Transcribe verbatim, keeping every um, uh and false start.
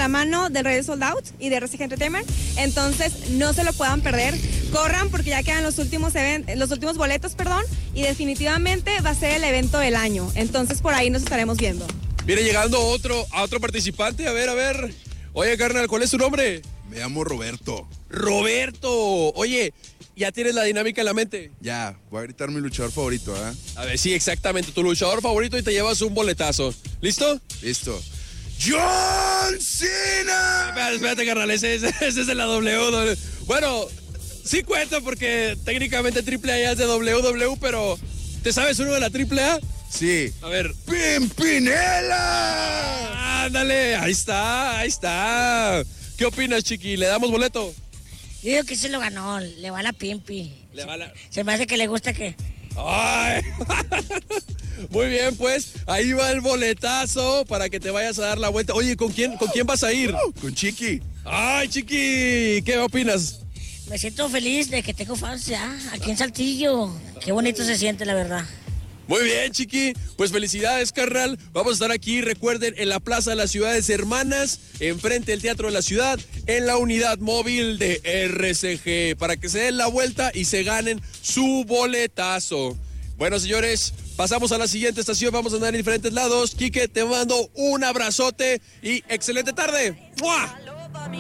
la mano del Rey Sold Out y de R C G Entertainment. Entonces, no se lo puedan perder. Corran porque ya quedan los últimos, event- los últimos boletos, perdón, y definitivamente va a ser el evento del año. Entonces, por ahí nos estaremos viendo. Viene llegando otro, a otro participante. A ver, a ver. Oye, carnal, ¿cuál es tu nombre? Me llamo Roberto. Roberto. Oye, ¿ya tienes la dinámica en la mente? Ya, voy a gritar mi luchador favorito, ¿eh? A ver, sí, exactamente. Tu luchador favorito y te llevas un boletazo. ¿Listo? Listo. ¡John Cena! Espérate, espérate, carnal. Ese, ese, ese es de la W W E. Bueno, sí cuenta porque técnicamente Triple A ya es de W W E, pero ¿te sabes uno de la Triple A? Sí. A ver. ¡Pimpinela! Ándale, ahí está, ahí está. ¿Qué opinas, Chiqui? ¿Le damos boleto? Yo digo que se lo ganó, le va a la Pimpi. Le va la... Se me hace que le gusta que... ¡Ay! Muy bien, pues, ahí va el boletazo para que te vayas a dar la vuelta. Oye, ¿con quién, con quién vas a ir? Uh, con Chiqui. ¡Ay, Chiqui! ¿Qué opinas? Me siento feliz de que tengo fans ya, aquí en Saltillo. Qué bonito se siente, la verdad. Muy bien, Chiqui. Pues felicidades, carnal. Vamos a estar aquí, recuerden, en la Plaza de las Ciudades Hermanas, enfrente del Teatro de la Ciudad, en la unidad móvil de R C G, para que se den la vuelta y se ganen su boletazo. Bueno, señores, pasamos a la siguiente estación. Vamos a andar en diferentes lados. Quique, te mando un abrazote y excelente tarde. ¡Mua!